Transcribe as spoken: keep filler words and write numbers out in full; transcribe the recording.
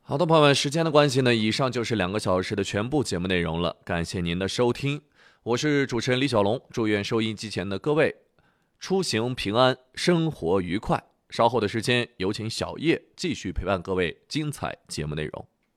好的，朋友们，时间的关系呢，以上就是两个小时的全部节目内容了。感谢您的收听，我是主持人李小龙，祝愿收音机前的各位出行平安，生活愉快。稍后的时间，有请小叶继续陪伴各位精彩节目内容。